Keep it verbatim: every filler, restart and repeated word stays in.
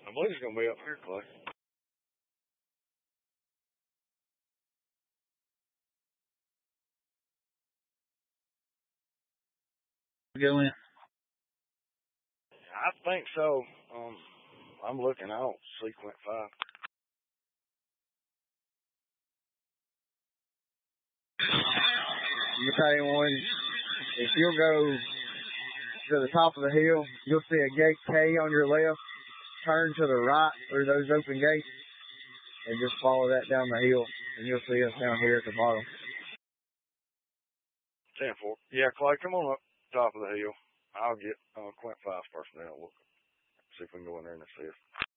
I believe it's going to be up here, Clay. Go in. I think so. Um, I'm looking. I don't see Quint five. You tell you one, if you'll go to the top of the hill, you'll see a gate K on your left. Turn to the right through those open gates and just follow that down the hill, and you'll see us down here at the bottom. ten four. Yeah, Clay, come on up top of the hill. I'll get uh, Quint five's personnel. We'll see if we can go in there and assist.